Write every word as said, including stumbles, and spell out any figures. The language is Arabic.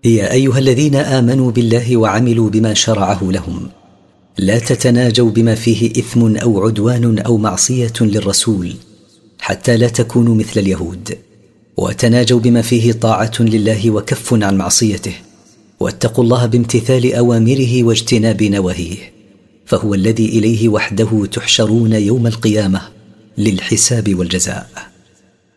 يا أيها الذين آمنوا بالله وعملوا بما شرعه لهم، لا تتناجوا بما فيه إثم أو عدوان أو معصية للرسول، حتى لا تكونوا مثل اليهود، وتناجوا بما فيه طاعة لله وكف عن معصيته، واتقوا الله بامتثال أوامره واجتناب نواهيه، فهو الذي إليه وحده تحشرون يوم القيامة للحساب والجزاء.